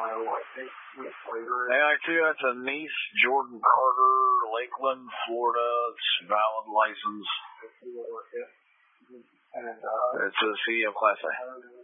AI2, that's a Nice, Jordan Carter, Lakeland, Florida. It's valid license. It's a CDL Class A.